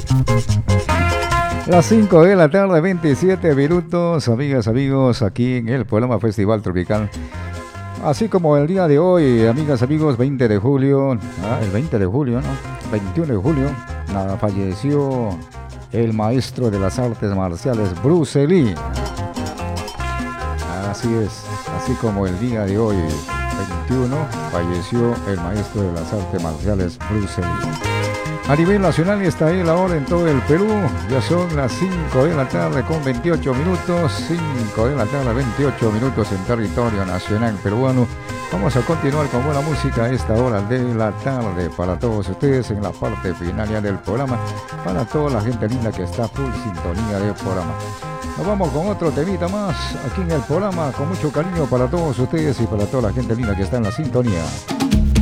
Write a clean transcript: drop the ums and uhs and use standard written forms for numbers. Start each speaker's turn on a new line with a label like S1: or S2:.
S1: Las 5 de la tarde, 27 minutos, amigas, amigos, aquí en el programa Festival Tropical. Así como el día de hoy, amigas, amigos, 20 de julio, el 20 de julio, ¿no? 21 de julio, falleció el maestro de las artes marciales, Bruce Lee. Así es, así como el día de hoy, 21, falleció el maestro de las artes marciales, Bruce Lee. A nivel nacional está ahí la hora en todo el Perú. Ya son las 5 de la tarde con 28 minutos. 5 de la tarde, 28 minutos en territorio nacional peruano. Vamos a continuar con buena música a esta hora de la tarde para todos ustedes en la parte final ya del programa. Para toda la gente linda que está full sintonía del programa. Nos vamos con otro temita más aquí en el programa con mucho cariño para todos ustedes y para toda la gente linda que está en la sintonía.